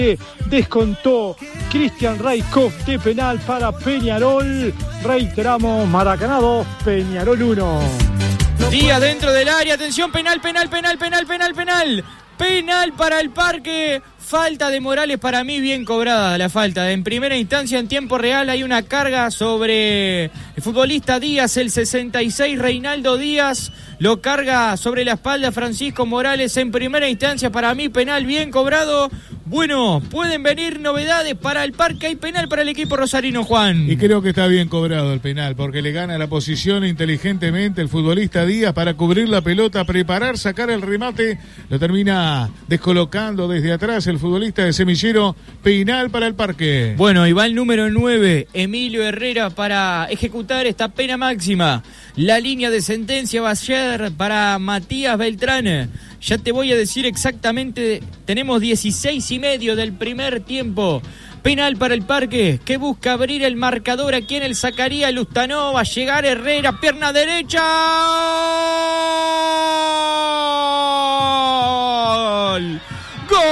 Descontó Cristian Raikov de penal para Peñarol. Reiteramos, Maracaná 2, Peñarol 1. Díaz dentro del área, atención, penal. Penal para el Parque. Falta de Morales, para mí bien cobrada la falta. En primera instancia, en tiempo real, hay una carga sobre el futbolista Díaz, el 66, Reinaldo Díaz. Lo carga sobre la espalda Francisco Morales. En primera instancia, para mí, penal bien cobrado. Bueno, pueden venir novedades para el Parque. Hay penal para el equipo rosarino, Juan. Y creo que está bien cobrado el penal, porque le gana la posición inteligentemente el futbolista Díaz para cubrir la pelota, preparar, sacar el remate. Lo termina descolocando desde atrás el futbolista de Semillero. Penal para el Parque. Bueno, y va el número 9, Emilio Herrera, para ejecutar esta pena máxima. La línea de sentencia va a ser para Matías Beltrán. Ya te voy a decir exactamente, tenemos 16:30 del primer tiempo. Penal para el Parque, que busca abrir el marcador aquí en el Zacarías Lustanó. Va a llegar Herrera, pierna derecha. ¡Gol!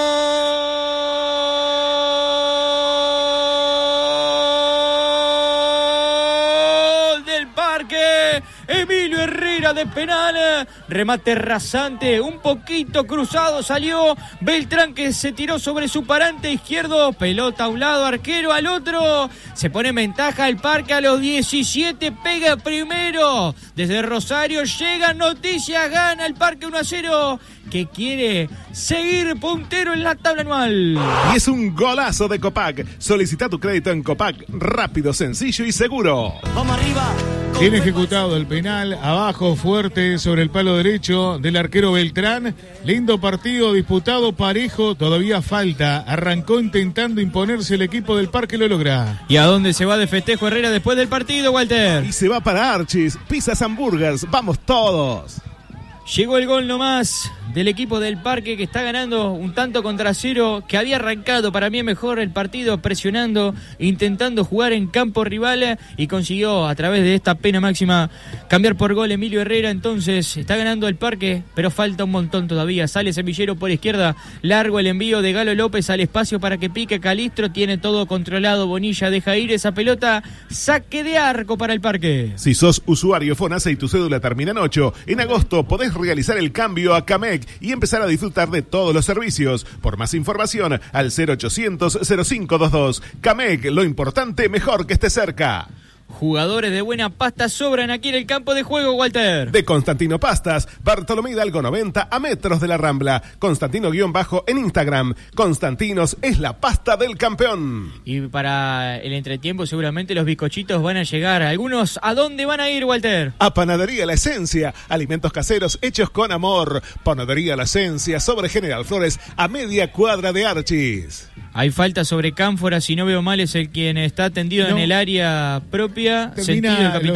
Del Parque. Emilio Herrera de penal, remate rasante, un poquito cruzado salió Beltrán, que se tiró sobre su parante izquierdo, pelota a un lado, arquero al otro, se pone en ventaja el Parque a los 17, pega primero, desde Rosario llega noticias, gana el Parque 1-0, que quiere seguir puntero en la tabla anual. Y es un golazo de Copac. Solicita tu crédito en Copac, rápido, sencillo y seguro. Vamos arriba. Bien ejecutado el penal, abajo fuerte sobre el palo derecho del arquero Beltrán. Lindo partido disputado, parejo, todavía falta. Arrancó intentando imponerse el equipo del Parque, lo logra. ¿Y a dónde se va de festejo Herrera después del partido, Walter? Y se va para Archis, Pizzas Hamburgers, vamos todos. Llegó el gol nomás del equipo del Parque, que está ganando un tanto contra cero, que había arrancado para mí mejor el partido, presionando, intentando jugar en campo rival, y consiguió a través de esta pena máxima cambiar por gol Emilio Herrera. Entonces está ganando el Parque, pero falta un montón todavía. Sale Semillero por izquierda, largo el envío de Galo López al espacio para que pique Calistro, tiene todo controlado, Bonilla deja ir esa pelota, saque de arco para el Parque. Si sos usuario Fonasa y tu cédula termina en 8, en agosto podés realizar el cambio a Camec y empezar a disfrutar de todos los servicios. Por más información, al 0800-0522. Camec, lo importante, mejor que esté cerca. Jugadores de buena pasta sobran aquí en el campo de juego, Walter. De Constantino Pastas, Bartolomé Hidalgo 90, a metros de la Rambla. Constantino_ en Instagram. Constantinos es la pasta del campeón. Y para el entretiempo seguramente los bizcochitos van a llegar. Algunos, ¿a dónde van a ir, Walter? A Panadería La Esencia, alimentos caseros hechos con amor. Panadería La Esencia, sobre General Flores, a media cuadra de Archis. Hay falta sobre Cánfora, si no veo mal es el quien está tendido en el área propia, sentido del capital.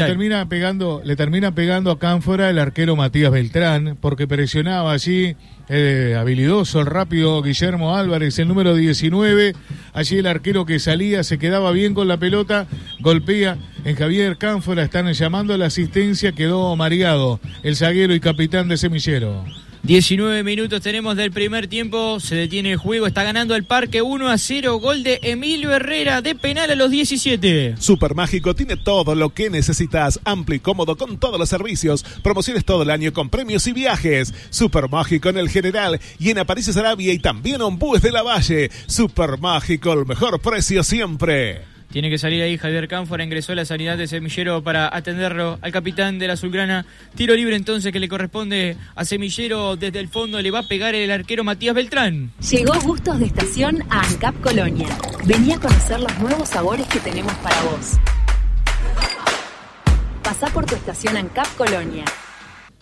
Le termina pegando a Cánfora el arquero Matías Beltrán, porque presionaba allí, habilidoso, el rápido Guillermo Álvarez, el número 19, allí el arquero que salía, se quedaba bien con la pelota, golpea en Javier Cánfora, están llamando a la asistencia, quedó mareado el zaguero y capitán de Semillero. 19 minutos tenemos del primer tiempo, se detiene el juego, está ganando el Parque 1-0, gol de Emilio Herrera de penal a los 17. Supermágico tiene todo lo que necesitas, amplio y cómodo con todos los servicios, promociones todo el año con premios y viajes. Supermágico en el General y en Aparicio Arabia y también Ombúes de la Valle. Supermágico, el mejor precio siempre. Tiene que salir ahí Javier Cánfora, ingresó a la sanidad de Semillero para atenderlo al capitán de la Azulgrana. Tiro libre entonces que le corresponde a Semillero, desde el fondo le va a pegar el arquero Matías Beltrán. Llegó Gustos de Estación a ANCAP Colonia. Vení a conocer los nuevos sabores que tenemos para vos. Pasá por tu estación ANCAP Colonia.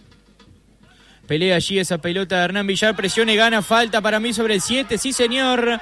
Pelea allí esa pelota de Hernán Villar, presiona y gana, falta para mí sobre el 7, sí señor.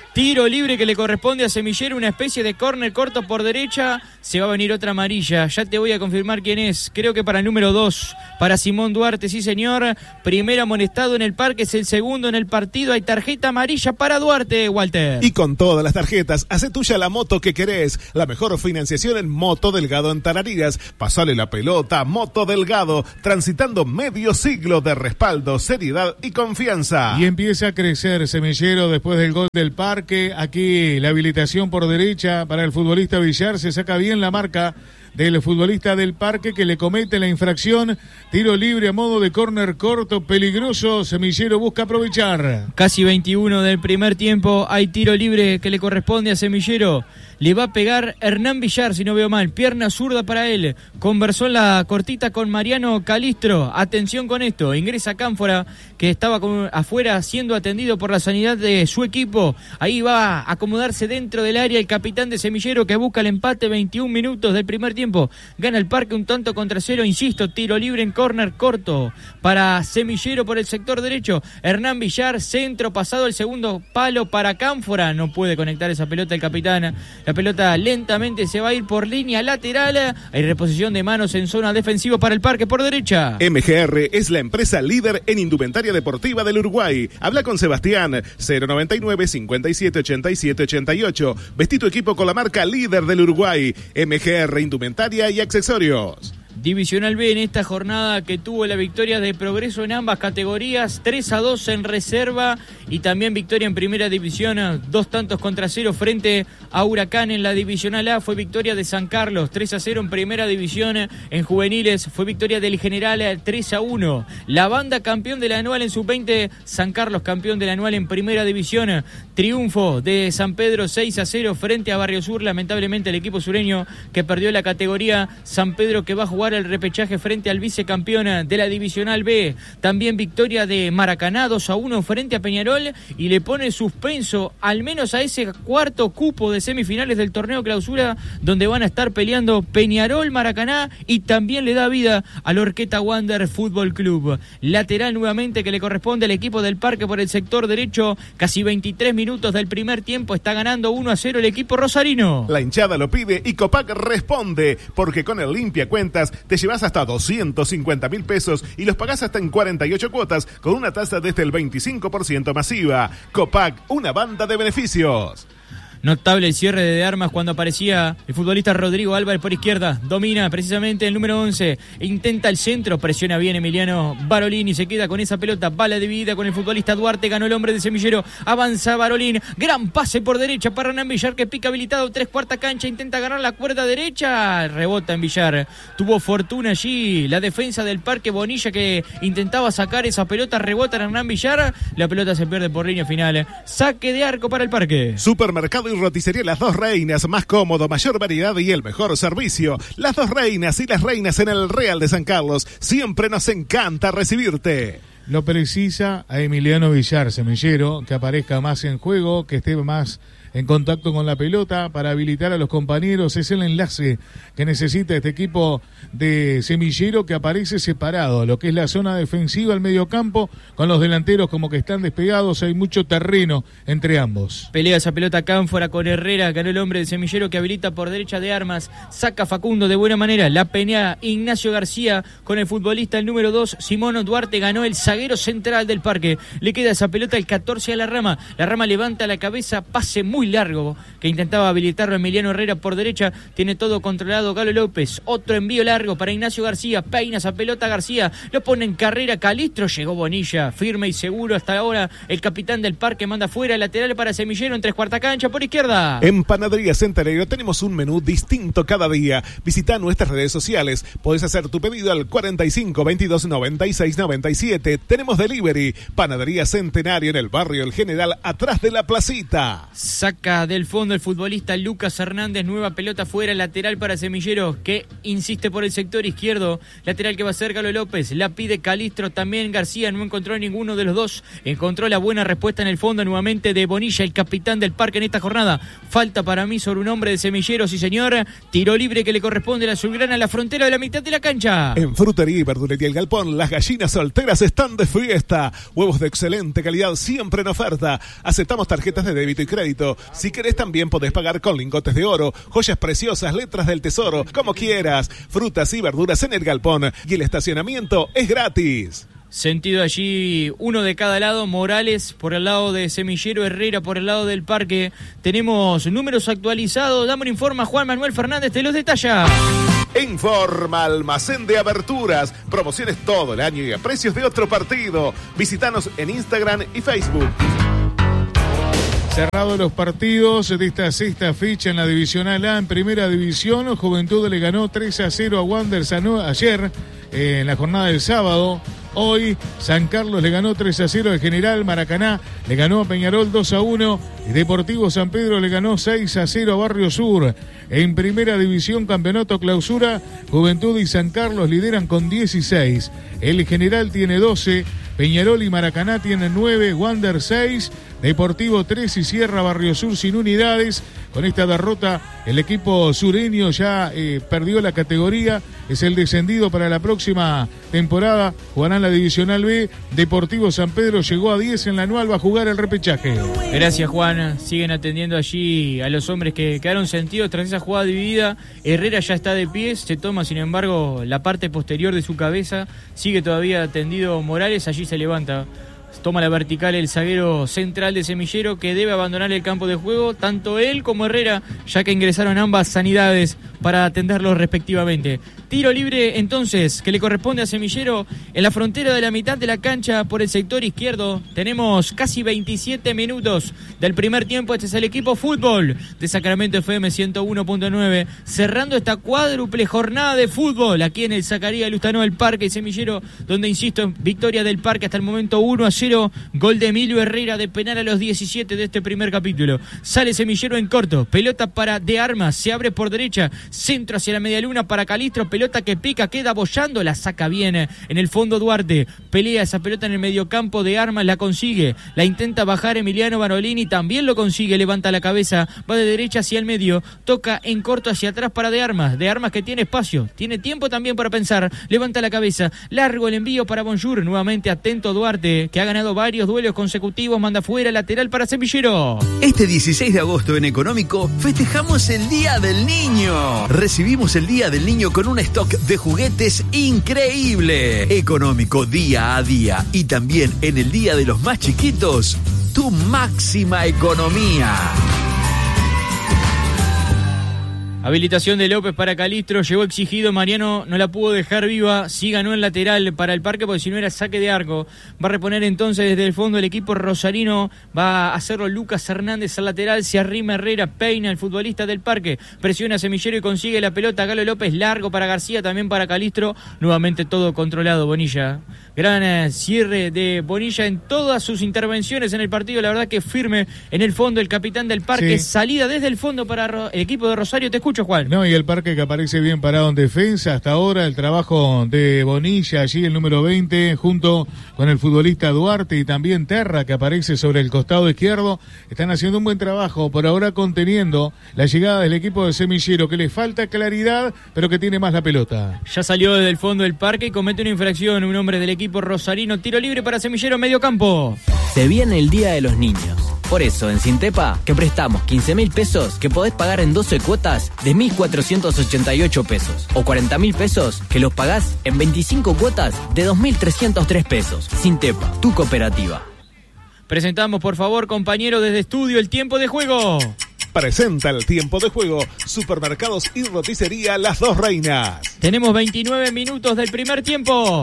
Tiro libre que le corresponde a Semillero, una especie de córner corto por derecha. Se va a venir otra amarilla. Ya te voy a confirmar quién es. Creo que para el número 2, para Simón Duarte, sí señor. Primero amonestado en el Parque, es el segundo en el partido. Hay tarjeta amarilla para Duarte, Walter. Y con todas las tarjetas, hace tuya la moto que querés. La mejor financiación en Moto Delgado en Tarariras. Pasale la pelota, Moto Delgado. Transitando medio siglo de respaldo, seriedad y confianza. Y empieza a crecer Semillero después del gol del Parque. Aquí la habilitación por derecha para el futbolista Villar, se saca bien la marca del futbolista del Parque que le comete la infracción. Tiro libre a modo de córner corto, peligroso. Semillero busca aprovechar. Casi 21 del primer tiempo. Hay tiro libre que le corresponde a Semillero. Le va a pegar Hernán Villar, si no veo mal. Pierna zurda para él. Conversó en la cortita con Mariano Calistro. Atención con esto. Ingresa Cánfora, que estaba afuera siendo atendido por la sanidad de su equipo. Ahí va a acomodarse dentro del área el capitán de Semillero, que busca el empate. 21 minutos del primer tiempo. Gana el Parque un tanto contra cero. Insisto, tiro libre en córner corto para Semillero por el sector derecho. Hernán Villar, centro pasado el segundo palo para Cánfora. No puede conectar esa pelota el capitán. La pelota lentamente se va a ir por línea lateral. Hay reposición de manos en zona defensiva para el Parque por derecha. MGR es la empresa líder en indumentaria deportiva del Uruguay. Habla con Sebastián, 099 57 87 88. Vestí tu equipo con la marca líder del Uruguay. MGR Indumentaria y Accesorios. Divisional B en esta jornada que tuvo la victoria de Progreso en ambas categorías, 3-2 en reserva y también victoria en primera división, 2 tantos contra 0 frente a Huracán. En la Divisional A fue victoria de San Carlos, 3-0 en primera división. En juveniles fue victoria del General, 3-1. La Banda campeón del anual en sub-20, San Carlos campeón del anual en primera división. Triunfo de San Pedro 6-0 frente a Barrio Sur, lamentablemente el equipo sureño que perdió la categoría. San Pedro que va a jugar el repechaje frente al vicecampeón de la Divisional B. También victoria de Maracaná 2-1 frente a Peñarol y le pone suspenso al menos a ese cuarto cupo de semifinales del torneo clausura, donde van a estar peleando Peñarol, Maracaná, y también le da vida al Orqueta Wander Fútbol Club. Lateral nuevamente que le corresponde al equipo del Parque por el sector derecho. Casi 23 minutos del primer tiempo, está ganando 1-0 el equipo rosarino. La hinchada lo pide y Copac responde, porque con el Limpia Cuentas te llevas hasta 250.000 pesos y los pagás hasta en 48 cuotas con una tasa desde el 25% masiva. Copac, una banda de beneficios. Notable el cierre de Armas cuando aparecía el futbolista Rodrigo Álvarez por izquierda. Domina precisamente el número 11. Intenta el centro. Presiona bien Emiliano Barolín y se queda con esa pelota. Bala dividida con el futbolista Duarte. Ganó el hombre de Semillero. Avanza Barolín. Gran pase por derecha para Hernán Villar, que pica habilitado. 3/4 cancha. Intenta agarrar la cuerda derecha. Rebota en Villar. Tuvo fortuna allí la defensa del Parque. Bonilla, que intentaba sacar esa pelota. Rebota en Hernán Villar. La pelota se pierde por línea final. Saque de arco para el Parque. Supermercado y roticería Las Dos Reinas, más cómodo, mayor variedad y el mejor servicio. Las Dos Reinas y Las Reinas en el Real de San Carlos. Siempre nos encanta recibirte. Lo precisa a Emiliano Villar, Semillero, que aparezca más en juego, que esté más en contacto con la pelota para habilitar a los compañeros. Es el enlace que necesita este equipo de Semillero, que aparece separado, lo que es la zona defensiva, el mediocampo, con los delanteros como que están despegados. Hay mucho terreno entre ambos. Pelea esa pelota Cánfora con Herrera. Ganó el hombre de Semillero, que habilita por derecha de Armas. Saca Facundo de buena manera. La penea Ignacio García con el futbolista el número 2, Simón Duarte. Ganó el zaguero central del Parque. Le queda esa pelota el 14 a la Rama. La Rama levanta la cabeza. Pase muy largo que intentaba habilitarlo Emiliano Herrera por derecha. Tiene todo controlado Galo López. Otro envío largo para Ignacio García. Peina esa pelota García. Lo pone en carrera Calistro. Llegó Bonilla. Firme y seguro hasta ahora. El capitán del Parque manda fuera. Lateral para Semillero en 3/4 cancha por izquierda. En Panadería Centenario tenemos un menú distinto cada día. Visita nuestras redes sociales. Podés hacer tu pedido al 45 22 96 97. Tenemos delivery. Panadería Centenario en el barrio El General, atrás de la placita. Saca del fondo el futbolista Lucas Hernández. Nueva pelota fuera, lateral para Semillero, que insiste por el sector izquierdo. Lateral que va a ser Galo López. La pide Calistro también. García no encontró ninguno de los dos. Encontró la buena respuesta en el fondo nuevamente de Bonilla, el capitán del Parque en esta jornada. Falta para mí sobre un hombre de Semillero, sí señor. Tiro libre que le corresponde a la azulgrana a la frontera de la mitad de la cancha. En Frutería y Verdulería El Galpón, las gallinas solteras están están de fiesta. Huevos de excelente calidad siempre en oferta. Aceptamos tarjetas de débito y crédito. Si querés también podés pagar con lingotes de oro, joyas preciosas, letras del tesoro, como quieras. Frutas y verduras en el galpón y el estacionamiento es gratis. Sentido allí, uno de cada lado, Morales por el lado de Semillero, Herrera por el lado del Parque. Tenemos números actualizados. Dame un informe a Juan Manuel Fernández, te los detalla. Informa Almacén de Aberturas. Promociones todo el año y a precios de otro partido. Visítanos en Instagram y Facebook. Cerrados los partidos de esta sexta fecha en la Divisional A. En Primera División, Juventud le ganó 3-0 a Wanderers ayer en la jornada del sábado. Hoy San Carlos le ganó 3-0 al General, Maracaná le ganó a Peñarol 2-1 y Deportivo San Pedro le ganó 6-0 a Barrio Sur. En Primera División, Campeonato Clausura, Juventud y San Carlos lideran con 16. El General tiene 12, Peñarol y Maracaná tienen 9, Wander 6, Deportivo 3 y cierra Barrio Sur sin unidades. Con esta derrota, el equipo sureño ya perdió la categoría, es el descendido para la próxima temporada. Jugarán la Divisional B. Deportivo San Pedro llegó a 10 en la anual, va a jugar el repechaje. Gracias, Juan. Siguen atendiendo allí a los hombres que quedaron sentidos tras esa jugada dividida. Herrera ya está de pie, se toma, sin embargo, la parte posterior de su cabeza. Sigue todavía tendido Morales, allí se levanta. Toma la vertical el zaguero central de Semillero, que debe abandonar el campo de juego, tanto él como Herrera, ya que ingresaron ambas sanidades para atenderlos respectivamente. Tiro libre entonces, que le corresponde a Semillero en la frontera de la mitad de la cancha por el sector izquierdo. Tenemos casi 27 minutos del primer tiempo. Este es el equipo fútbol de Sacramento FM 101.9, cerrando esta cuádruple jornada de fútbol aquí en el Zacarías Lustano del Parque y Semillero, donde, insisto, victoria del Parque hasta el momento 1-0. Gol de Emilio Herrera de penal a los 17 de este primer capítulo. Sale Semillero en corto, pelota para De Armas, se abre por derecha, centro hacia la medialuna para Calistro, pelota que pica, queda boyando, la saca bien en el fondo Duarte, pelea esa pelota en el mediocampo, De Armas la consigue, la intenta bajar Emiliano Barolini, también lo consigue, levanta la cabeza, va de derecha hacia el medio, toca en corto hacia atrás para De Armas que tiene espacio, tiene tiempo también para pensar, levanta la cabeza, largo el envío para Bonjour, nuevamente atento Duarte, que ha ganado varios duelos consecutivos, manda fuera, lateral para Semillero. Este 16 de agosto en Económico festejamos el Día del Niño. Recibimos el Día del Niño con un stock de juguetes increíble. Económico día a día y también en el Día de los Más Chiquitos, tu máxima economía. Habilitación de López para Calistro, llegó exigido, Mariano no la pudo dejar viva, sí ganó el lateral para el Parque porque si no era saque de arco. Va a reponer entonces desde el fondo el equipo rosarino, va a hacerlo Lucas Hernández al lateral, se arrima Herrera, peina el futbolista del Parque, presiona a Semillero y consigue la pelota, Galo López largo para García, también para Calistro, nuevamente todo controlado Bonilla. Gran cierre de Bonilla en todas sus intervenciones en el partido, la verdad que firme en el fondo el capitán del Parque, sí. Salida desde el fondo para el equipo de Rosario, te escucho Juan. No, y el Parque que aparece bien parado en defensa, hasta ahora el trabajo de Bonilla, allí el número 20, junto con el futbolista Duarte y también Terra que aparece sobre el costado izquierdo, están haciendo un buen trabajo, por ahora conteniendo la llegada del equipo de Semillero, que le falta claridad, pero que tiene más la pelota. Ya salió desde el fondo del Parque y comete una infracción un hombre del equipo rosarino, tiro libre para Semillero en medio campo. Se viene el Día de los Niños. Por eso, en Sintepa, que prestamos 15.000 pesos que podés pagar en 12 cuotas de 1.488 pesos. O 40.000 pesos que los pagás en 25 cuotas de 2.303 pesos. Sintepa, tu cooperativa. Presentamos, por favor, compañero, desde estudio, el tiempo de juego. Presenta el tiempo de juego Supermercados y Roticería Las Dos Reinas. Tenemos 29 minutos del primer tiempo.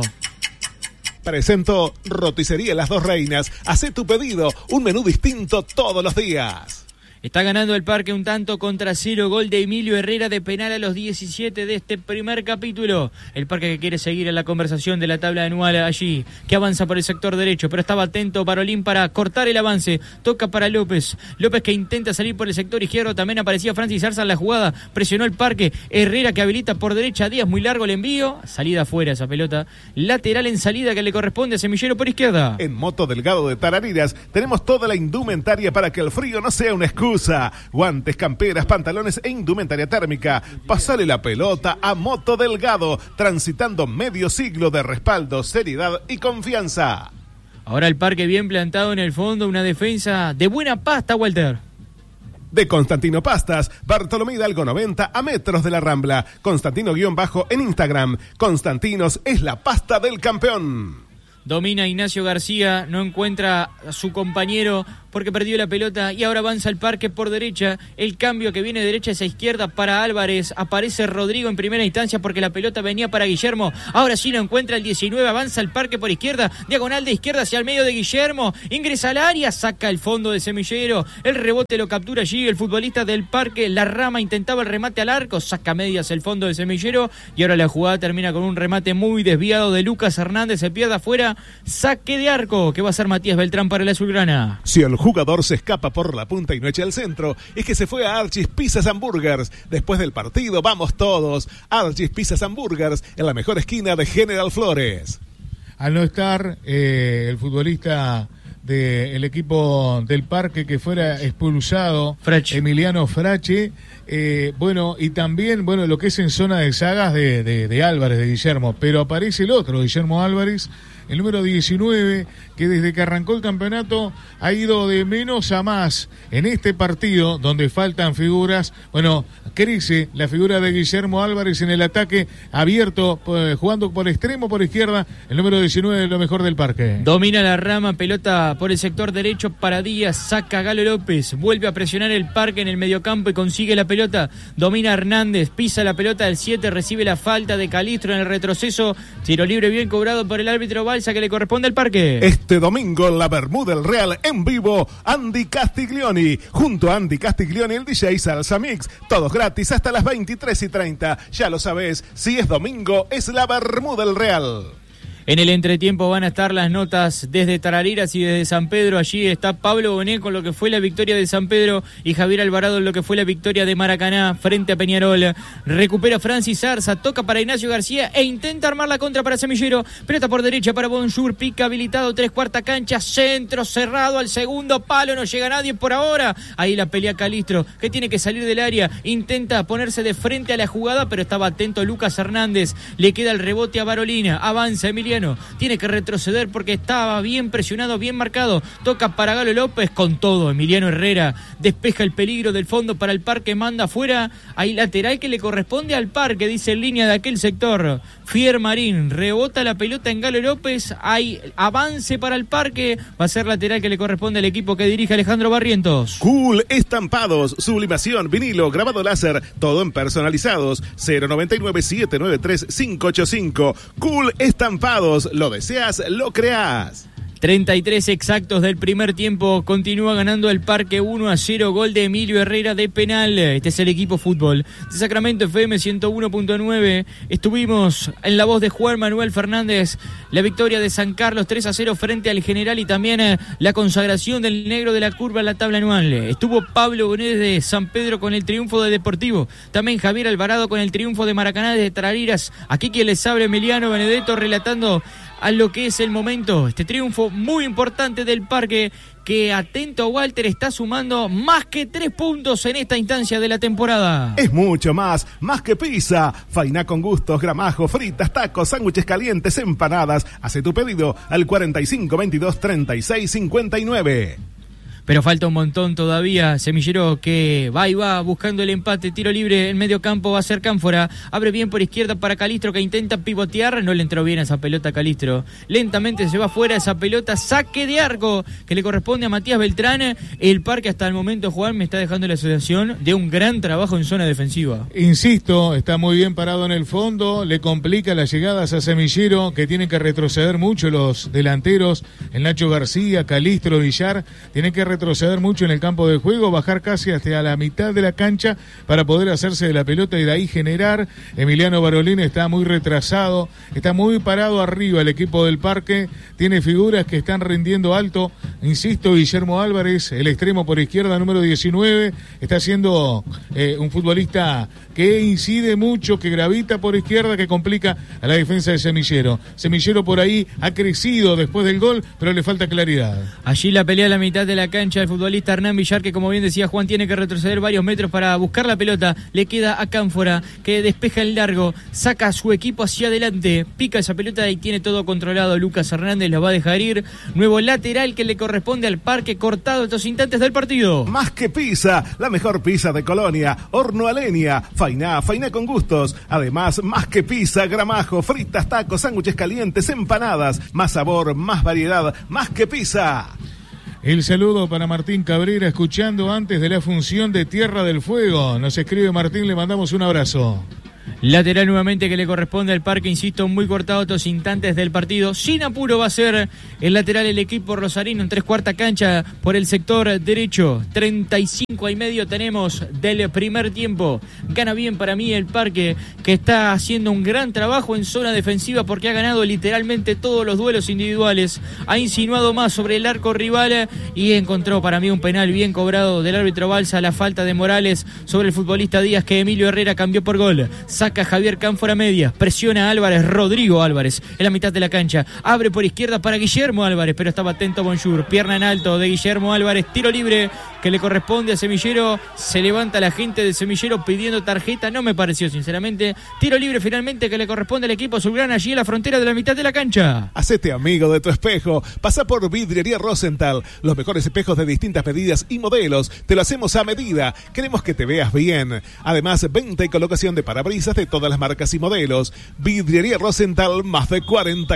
Presento Roticería Las Dos Reinas. Hacé tu pedido, un menú distinto todos los días. Está ganando el Parque un tanto contra 0, gol de Emilio Herrera de penal a los 17 de este primer capítulo. El Parque que quiere seguir en la conversación de la tabla anual allí, que avanza por el sector derecho, pero estaba atento Barolín para cortar el avance. Toca para López que intenta salir por el sector izquierdo, también aparecía Francis Arza en la jugada, presionó el Parque, Herrera que habilita por derecha, Díaz muy largo el envío, salida afuera esa pelota, lateral en salida que le corresponde a Semillero por izquierda. En Moto Delgado de Tarariras tenemos toda la indumentaria para que el frío no sea una excusa. Busa, guantes, camperas, pantalones e indumentaria térmica. Pasale la pelota a Moto Delgado, transitando medio siglo de respaldo, seriedad y confianza. Ahora el Parque bien plantado en el fondo, una defensa de buena pasta, Walter. De Constantino Pastas, Bartolomé Hidalgo 90 a metros de la Rambla. Constantino_ en Instagram. Constantinos es la pasta del campeón. Domina Ignacio García, no encuentra a su compañero porque perdió la pelota y ahora avanza el Parque por derecha. El cambio que viene de derecha hacia izquierda para Álvarez. Aparece Rodrigo en primera instancia porque la pelota venía para Guillermo. Ahora sí lo encuentra el 19, avanza el Parque por izquierda. Diagonal de izquierda hacia el medio de Guillermo. Ingresa al área, saca el fondo de Semillero. El rebote lo captura allí el futbolista del Parque. La Rama intentaba el remate al arco, saca medias el fondo de Semillero. Y ahora la jugada termina con un remate muy desviado de Lucas Hernández. Se pierde afuera. Saque de arco que va a ser Matías Beltrán para la azulgrana. Si el jugador se escapa por la punta y no echa el centro, es que se fue a Archie's Pizzas and Burgers. Después del partido vamos todos. Archie's Pizzas and Burgers en la mejor esquina de General Flores. Al no estar el futbolista del equipo del Parque que fuera expulsado, Frache. Emiliano Frache, y también lo que es en zona de sagas de Álvarez, de Guillermo, pero aparece el otro, Guillermo Álvarez, el número 19, que desde que arrancó el campeonato ha ido de menos a más. En este partido, donde faltan figuras, crece la figura de Guillermo Álvarez en el ataque abierto, jugando por extremo, por izquierda, el número 19, lo mejor del Parque. Domina la Rama, pelota por el sector derecho para Díaz, saca Galo López, vuelve a presionar el Parque en el mediocampo y consigue la pelota. Domina Hernández, pisa la pelota del 7, recibe la falta de Calistro en el retroceso. Tiro libre bien cobrado por el árbitro Balsa que le corresponde al Parque. Este domingo la Bermuda del Real en vivo, Andy Castiglioni. Junto a Andy Castiglioni, el DJ Salsa Mix. Todos gratis hasta las 23:30. Ya lo sabes, si es domingo, es la Bermuda del Real. En el entretiempo van a estar las notas desde Tarariras y desde San Pedro. Allí está Pablo Bonet con lo que fue la victoria de San Pedro y Javier Alvarado en lo que fue la victoria de Maracaná frente a Peñarol. Recupera Francis Arza, toca para Ignacio García e intenta armar la contra para Semillero. Pelota por derecha para Bonjour, pica habilitado, 3/4 cancha, centro cerrado al segundo palo, no llega nadie por ahora. Ahí la pelea Calistro, que tiene que salir del área, intenta ponerse de frente a la jugada, pero estaba atento Lucas Hernández. Le queda el rebote a Barolina, avanza Emiliano. Tiene que retroceder porque estaba bien presionado, bien marcado. Toca para Galo López con todo. Emiliano Herrera despeja el peligro del fondo para el Parque, manda afuera. Hay lateral que le corresponde al Parque, dice en línea de aquel sector. Fier Marín rebota la pelota en Galo López. Hay avance para el Parque. Va a ser lateral que le corresponde al equipo que dirige Alejandro Barrientos. Cool Estampados, sublimación, vinilo, grabado láser, todo en personalizados. 099-793-585. Cool Estampados. Lo deseas, lo creas. 33 exactos del primer tiempo, continúa ganando el Parque 1-0, gol de Emilio Herrera de penal. Este es el equipo fútbol de Sacramento FM 101.9. Estuvimos en la voz de Juan Manuel Fernández, la victoria de San Carlos 3-0 frente al General y también la consagración del negro de la curva en la tabla anual. Estuvo Pablo Bonet de San Pedro con el triunfo de Deportivo, también Javier Alvarado con el triunfo de Maracaná de Tarariras. Aquí quien les habla, Emiliano Benedetto, relatando a lo que es el momento, este triunfo muy importante del Parque, que atento Walter está sumando más que 3 puntos en esta instancia de la temporada. Es mucho más que pizza. Faina con gustos, gramajo, fritas, tacos, sándwiches calientes, empanadas. Hace tu pedido al 4522-3659. Pero falta un montón todavía. Semillero que va y va buscando el empate. Tiro libre en medio campo, va a ser Cánfora. Abre bien por izquierda para Calistro, que intenta pivotear. No le entró bien a esa pelota a Calistro. Lentamente se va fuera esa pelota. Saque de arco que le corresponde a Matías Beltrán. El Parque hasta el momento, Juan, me está dejando la asociación de un gran trabajo en zona defensiva. Insisto, está muy bien parado en el fondo. Le complica las llegadas a Semillero, que tienen que retroceder mucho los delanteros. El Nacho García, Calistro, Villar. Tienen que retroceder mucho en el campo de juego, bajar casi hasta la mitad de la cancha para poder hacerse de la pelota y de ahí generar. Emiliano Barolín está muy retrasado, está muy parado arriba el equipo del Parque, tiene figuras que están rindiendo alto. Insisto, Guillermo Álvarez, el extremo por izquierda, número 19, está siendo un futbolista que incide mucho, que gravita por izquierda, que complica a la defensa de Semillero. Semillero por ahí ha crecido después del gol, pero le falta claridad. Allí la pelea a la mitad de la cancha cancha el futbolista Hernán Villar, que como bien decía Juan, tiene que retroceder varios metros para buscar la pelota. Le queda a Cánfora, que despeja el largo, saca a su equipo hacia adelante, pica esa pelota y tiene todo controlado. Lucas Hernández la va a dejar ir. Nuevo lateral que le corresponde al Parque, cortado estos instantes del partido. Más que pizza, la mejor pizza de Colonia, horno a leña, faina con gustos. Además, más que pizza, gramajo, fritas, tacos, sándwiches calientes, empanadas. Más sabor, más variedad, más que pizza. El saludo para Martín Cabrera, escuchando antes de la función de Tierra del Fuego. Nos escribe Martín, le mandamos un abrazo. Lateral nuevamente que le corresponde al Parque, insisto, muy cortado estos instantes del partido. Sin apuro va a ser el lateral el equipo rosarino en 3/4 cancha por el sector derecho. 35:30 tenemos del primer tiempo. Gana bien para mí el Parque, que está haciendo un gran trabajo en zona defensiva porque ha ganado literalmente todos los duelos individuales. Ha insinuado más sobre el arco rival y encontró para mí un penal bien cobrado del árbitro Balsa. La falta de Morales sobre el futbolista Díaz, que Emilio Herrera cambió por gol. Saca Javier Cánfora media, presiona a Álvarez, Rodrigo Álvarez en la mitad de la cancha, abre por izquierda para Guillermo Álvarez, pero estaba atento Bonjour, pierna en alto de Guillermo Álvarez, tiro libre que le corresponde a Semillero. Se levanta la gente de Semillero pidiendo tarjeta, no me pareció sinceramente. Tiro libre finalmente que le corresponde al equipo azulgrana allí en la frontera de la mitad de la cancha. Hacete amigo de tu espejo, pasa por Vidriería Rosenthal, los mejores espejos de distintas medidas y modelos, te lo hacemos a medida, queremos que te veas bien. Además, venta y colocación de parabrisas de todas las marcas y modelos. Vidriería Rosenthal, más de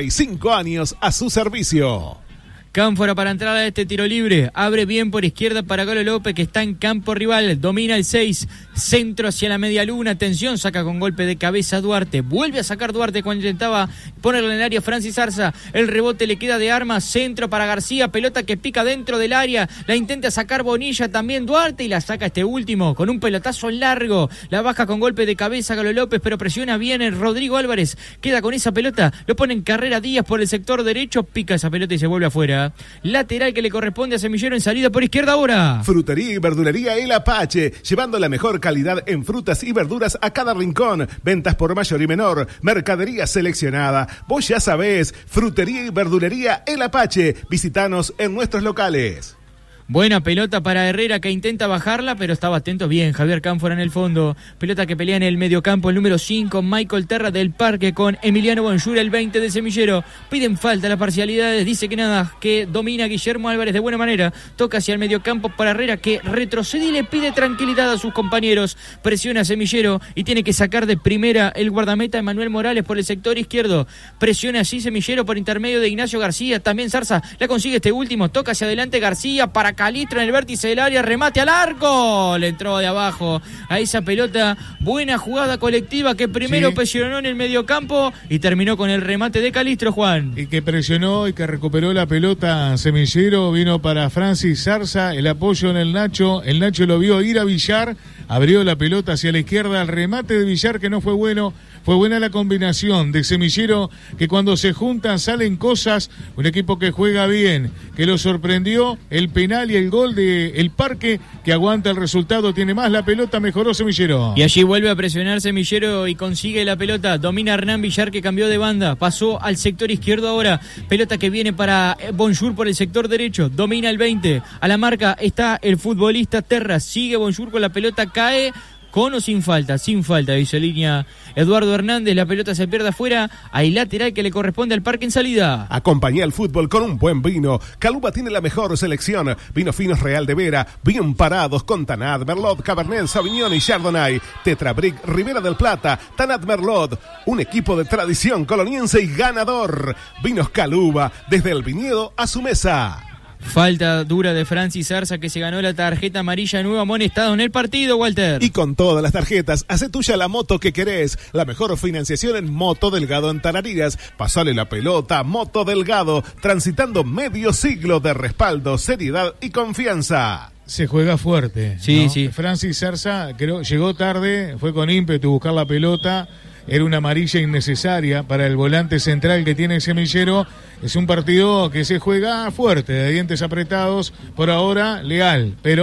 45 años a su servicio. Cánfora para entrar a este tiro libre, abre bien por izquierda para Galo López, que está en campo rival, domina el 6, centro hacia la media luna, atención, saca con golpe de cabeza Duarte, vuelve a sacar Duarte cuando intentaba ponerle en el área Francis Zarza, el rebote le queda de Armas, centro para García, pelota que pica dentro del área, la intenta sacar Bonilla también Duarte y la saca este último con un pelotazo largo, la baja con golpe de cabeza Galo López, pero presiona bien el Rodrigo Álvarez, queda con esa pelota, lo pone en carrera Díaz por el sector derecho, pica esa pelota y se vuelve afuera. Lateral que le corresponde a Semillero en salida por izquierda ahora. Frutería y verdulería El Apache, llevando la mejor calidad en frutas y verduras a cada rincón. Ventas por mayor y menor, mercadería seleccionada. Vos ya sabés, Frutería y verdulería El Apache. Visitanos en nuestros locales. Buena pelota para Herrera, que intenta bajarla, pero estaba atento bien. Javier Cánfora en el fondo. Pelota que pelea en el mediocampo, el número 5, Michael Terra del Parque con Emiliano Bonjour, el 20 de Semillero. Piden falta las parcialidades, dice que nada, que domina Guillermo Álvarez de buena manera. Toca hacia el mediocampo para Herrera, que retrocede y le pide tranquilidad a sus compañeros. Presiona a Semillero y tiene que sacar de primera el guardameta Emanuel Morales por el sector izquierdo. Presiona así Semillero por intermedio de Ignacio García. También Zarza la consigue este último. Toca hacia adelante García para Calitro en el vértice del área, remate al arco, le entró de abajo a esa pelota. Buena jugada colectiva que primero presionó en el mediocampo y terminó con el remate de Calistro, Juan. Y que presionó y que recuperó la pelota Semillero, vino para Francis Zarza, el apoyo en el Nacho lo vio ir a Villar, abrió la pelota hacia la izquierda, el remate de Villar que no fue bueno. Fue buena la combinación de Semillero, que cuando se juntan salen cosas, un equipo que juega bien, que lo sorprendió, el penal y el gol de El Parque, que aguanta el resultado, tiene más la pelota, mejoró Semillero. Y allí vuelve a presionar Semillero y consigue la pelota, domina Hernán Villar, que cambió de banda, pasó al sector izquierdo ahora, pelota que viene para Bonjour por el sector derecho, domina el 20, a la marca está el futbolista Terra, sigue Bonjour con la pelota, cae. Con o sin falta, dice línea Eduardo Hernández, la pelota se pierde afuera, hay lateral que le corresponde al Parque en salida. Acompaña el fútbol con un buen vino. Caluba tiene la mejor selección, vinos finos Real de Vera, bien parados con Tanat, Merlot, Cabernet Sauvignon y Chardonnay. Tetrabric, Ribera del Plata, Tanat Merlot, un equipo de tradición coloniense y ganador. Vinos Caluba, desde el viñedo a su mesa. Falta dura de Francis Zarza, que se ganó la tarjeta amarilla, nuevo amonestado en el partido, Walter. Y con todas las tarjetas, hace tuya la moto que querés. La mejor financiación en Moto Delgado en Tarariras. Pasale la pelota, Moto Delgado, transitando medio siglo de respaldo, seriedad y confianza. Se juega fuerte. Sí, ¿no? sí. Francis Zarza llegó tarde, fue con ímpetu a buscar la pelota. Era una amarilla innecesaria para el volante central que tiene Semillero. Es un partido que se juega fuerte, de dientes apretados. Por ahora, leal, pero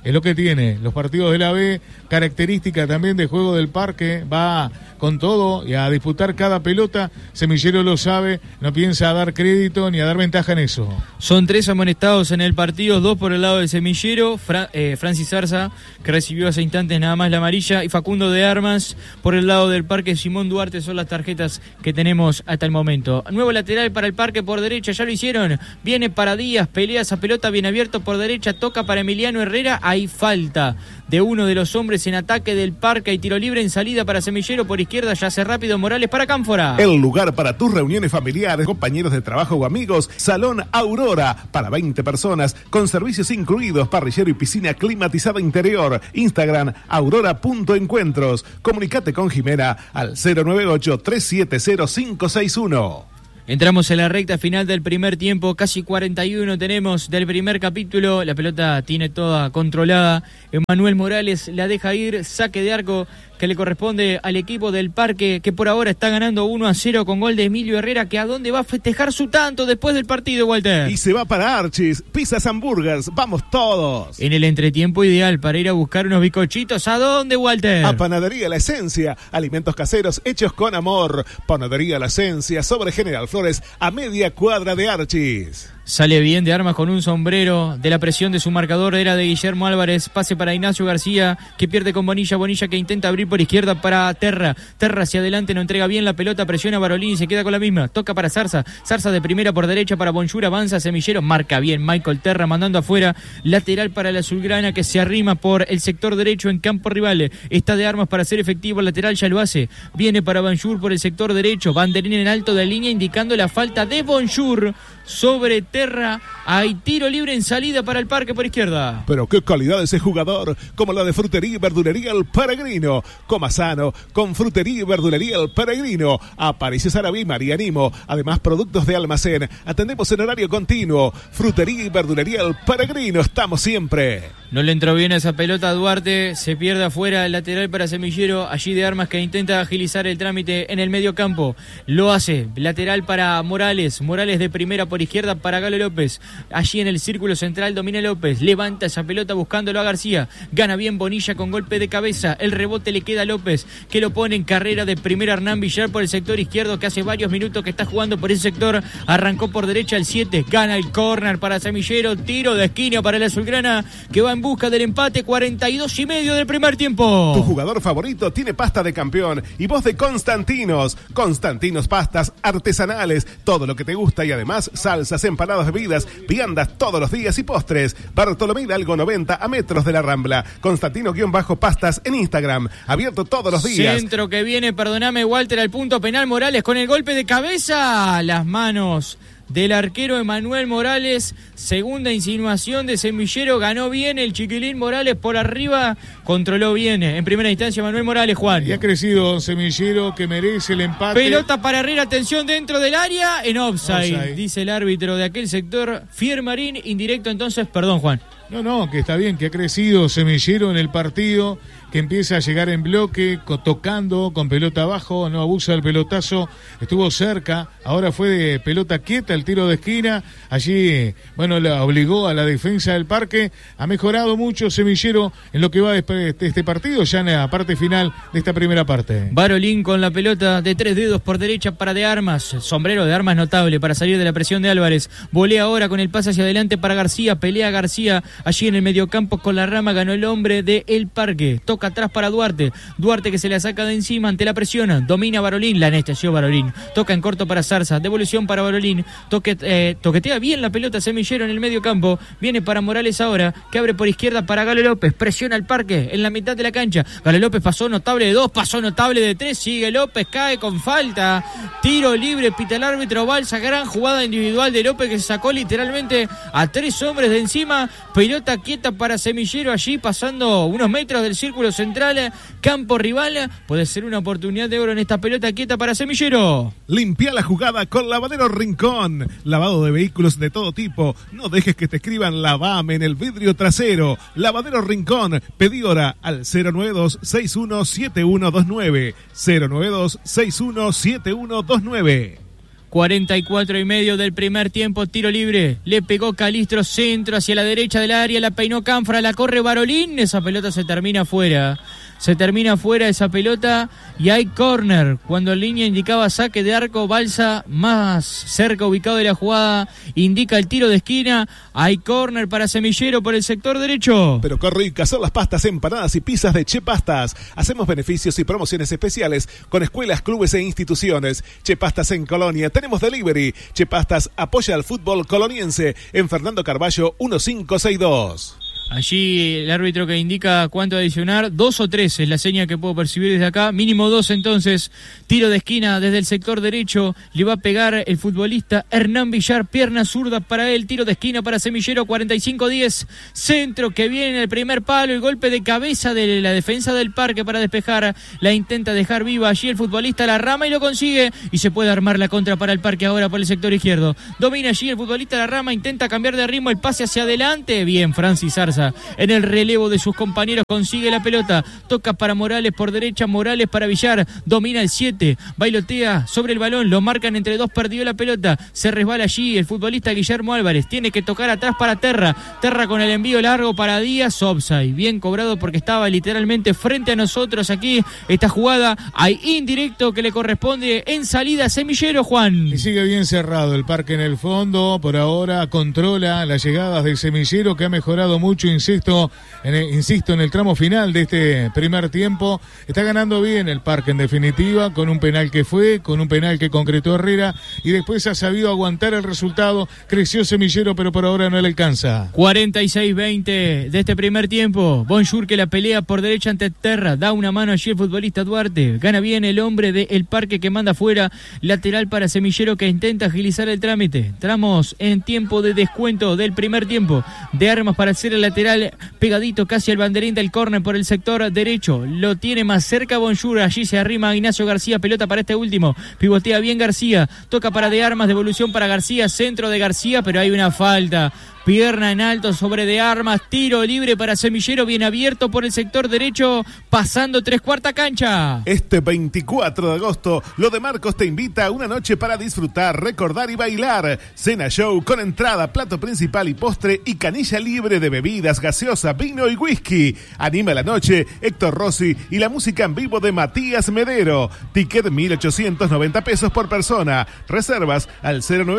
es lo que tiene los partidos de la B, característica también de juego del Parque, va con todo y a disputar cada pelota. Semillero lo sabe, no piensa dar crédito ni a dar ventaja en eso. Son 3 amonestados en el partido, 2 por el lado de Semillero, Francis Zarza, que recibió hace instantes nada más la amarilla, y Facundo de Armas por el lado del Parque. Simón Duarte son las tarjetas que tenemos hasta el momento. Nuevo lateral para el Parque por derecha, ya lo hicieron, viene para Díaz, pelea esa pelota bien abierto por derecha, toca para Emiliano Herrera, hay falta de uno de los hombres en ataque del Parque, hay tiro libre en salida para Semillero por izquierda, ya hace rápido Morales para Cánfora. El lugar para tus reuniones familiares, compañeros de trabajo o amigos, Salón Aurora, para 20 personas, con servicios incluidos, parrillero y piscina climatizada interior. Instagram, aurora.encuentros. Comunicate con Jimena al 098-370-561. Entramos en la recta final del primer tiempo, casi 41 tenemos del primer capítulo, la pelota tiene toda controlada, Emanuel Morales la deja ir, saque de arco que le corresponde al equipo del Parque, que por ahora está ganando 1-0 con gol de Emilio Herrera, que a dónde va a festejar su tanto después del partido, Walter. Y se va para Archis, pizzas, hamburgers, vamos todos. En el entretiempo ideal para ir a buscar unos bizcochitos, ¿a dónde, Walter? A Panadería La Esencia, alimentos caseros hechos con amor. Panadería La Esencia, sobre General Flores, a media cuadra de Archis. Sale bien de Armas con un sombrero, de la presión de su marcador era de Guillermo Álvarez, pase para Ignacio García, que pierde con Bonilla, Bonilla que intenta abrir por izquierda para Terra hacia adelante, no entrega bien la pelota, presiona a Barolini y se queda con la misma, toca para Zarza de primera por derecha para Bonjour, avanza Semillero, marca bien Michael Terra mandando afuera, lateral para la azulgrana que se arrima por el sector derecho en campo rival, está de Armas para hacer efectivo el lateral, ya lo hace, viene para Bonjour por el sector derecho, banderín en alto de línea indicando la falta de Bonjour sobre Terra, hay tiro libre en salida para el Parque por izquierda. Pero qué calidad ese jugador, como la de Frutería y Verdulería El Peregrino. Coma sano con Frutería y Verdulería El Peregrino. Aparicio Sarabí, Marianimo, además productos de almacén. Atendemos en horario continuo. Frutería y Verdulería El Peregrino, estamos siempre. No le entró bien a esa pelota a Duarte, se pierde afuera el lateral para Semillero, allí de Armas que intenta agilizar el trámite en el medio campo, lo hace, lateral para Morales de primera por izquierda para Galo López, allí en el círculo central domina López, levanta esa pelota buscándolo a García, gana bien Bonilla con golpe de cabeza, el rebote le queda a López, que lo pone en carrera de primera Hernán Villar por el sector izquierdo, que hace varios minutos que está jugando por ese sector, arrancó por derecha el 7, gana el córner para Semillero, tiro de esquina para la azulgrana, que va en busca del empate, 42.5 del primer tiempo. Tu jugador favorito tiene pasta de campeón y vos de Constantinos. Constantinos pastas artesanales, todo lo que te gusta y además salsas, empanadas, bebidas, viandas todos los días y postres. Bartolomé Hidalgo 90 a metros de la Rambla. Constantino-pastas en Instagram, abierto todos los días. Centro que viene, perdóname Walter, al punto penal Morales con el golpe de cabeza, las manos del arquero Emanuel Morales, segunda insinuación de Semillero, ganó bien el chiquilín Morales por arriba, controló bien en primera instancia Emanuel Morales, Juan. Y ha crecido Semillero, que merece el empate. Pelota para Herrera, atención dentro del área, en offside, dice el árbitro de aquel sector, Fiermarín, indirecto entonces, perdón Juan. No, que está bien, que ha crecido Semillero en el partido, que empieza a llegar en bloque, tocando, con pelota abajo, no abusa del pelotazo, estuvo cerca, ahora fue de pelota quieta, el tiro de esquina, allí, bueno, la obligó a la defensa del Parque, ha mejorado mucho Semillero en lo que va de este partido, ya en la parte final de esta primera parte. Barolín con la pelota de 3 dedos por derecha para De Armas, sombrero de Armas notable para salir de la presión de Álvarez, volea ahora con el pase hacia adelante para García, pelea García, allí en el mediocampo con la rama, ganó el hombre de El Parque, toca atrás para Duarte que se la saca de encima ante la presión, domina Barolín, la anestesió Barolín, toca en corto para Zarza, devolución para Barolín, toquetea bien la pelota Semillero en el medio campo, viene para Morales ahora, que abre por izquierda para Galo López, presiona al Parque en la mitad de la cancha, Galo López pasó notable de 2, pasó notable de 3, sigue López, cae con falta, tiro libre, pita el árbitro, Balsa, gran jugada individual de López que se sacó literalmente a 3 hombres de encima, pelota quieta para Semillero allí pasando unos metros del círculo central, campo rival, puede ser una oportunidad de oro en esta pelota quieta para Semillero. Limpia la jugada con Lavadero Rincón, lavado de vehículos de todo tipo, no dejes que te escriban lavame en el vidrio trasero. Lavadero Rincón, pedí hora al 092-617129, 092-617129. 44.5 del primer tiempo, tiro libre, le pegó Calistro, centro hacia la derecha del área, la peinó Cánfora, la corre Barolín, esa pelota se termina fuera esa pelota y hay córner. Cuando en línea indicaba saque de arco, Balsa más cerca ubicado de la jugada, indica el tiro de esquina, hay córner para Semillero por el sector derecho. Pero qué ricas son las pastas, empanadas y pizzas de Che Pastas. Hacemos beneficios y promociones especiales con escuelas, clubes e instituciones. Che Pastas en Colonia, tenemos delivery. Che Pastas apoya al fútbol coloniense en Fernando Carballo 1562. Allí el árbitro que indica cuánto adicionar, 2 o 3 es la seña que puedo percibir desde acá, mínimo 2 entonces, tiro de esquina desde el sector derecho, le va a pegar el futbolista Hernán Villar, pierna zurda para él, tiro de esquina para Semillero, 45-10, centro que viene en el primer palo, el golpe de cabeza de la defensa del Parque para despejar, la intenta dejar viva allí el futbolista Larrama y lo consigue, y se puede armar la contra para el Parque ahora por el sector izquierdo, domina allí el futbolista Larrama, intenta cambiar de ritmo, el pase hacia adelante, bien Francis Arza en el relevo de sus compañeros, consigue la pelota, toca para Morales por derecha, Morales para Villar, domina el 7, bailotea sobre el balón, lo marcan entre dos, perdió la pelota, se resbala allí el futbolista Guillermo Álvarez, tiene que tocar atrás para Terra con el envío largo para Díaz, offside, bien cobrado porque estaba literalmente frente a nosotros aquí, esta jugada, hay indirecto que le corresponde en salida a Semillero, Juan. Y sigue bien cerrado el Parque en el fondo, por ahora controla las llegadas de Semillero que ha mejorado mucho, insisto, en el tramo final de este primer tiempo. Está ganando bien el Parque en definitiva, con un penal con un penal que concretó Herrera y después ha sabido aguantar el resultado. Creció Semillero, pero por ahora no le alcanza. 46-20 de este primer tiempo. Bonjour que la pelea por derecha ante Terra, da una mano allí el futbolista Duarte, gana bien el hombre del Parque que manda fuera, lateral para Semillero que intenta agilizar el trámite. Entramos en tiempo de descuento del primer tiempo. De Armas para hacer el lateral pegadito casi al banderín del córner por el sector derecho, lo tiene más cerca Bonjour, allí se arrima Ignacio García, pelota para este último, pivotea bien García, toca para De Armas, devolución para García, centro de García, pero hay una falta, pierna en alto sobre De Armas, tiro libre para Semillero, bien abierto por el sector derecho, pasando 3/4 cancha. Este 24 de agosto, Lo de Marcos te invita a una noche para disfrutar, recordar y bailar. Cena show con entrada, plato principal y postre y canilla libre de bebidas, gaseosa, vino y whisky. Anima la noche Héctor Rossi y la música en vivo de Matías Medero. Ticket 1.890 pesos por persona. Reservas al